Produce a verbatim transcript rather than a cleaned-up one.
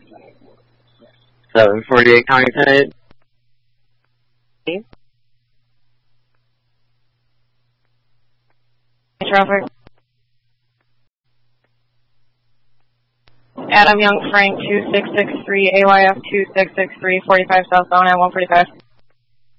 seven forty-eight County ten. Traffic. Adam Young Frank two six six three A Y F two six six three forty-five southbound at one forty-five.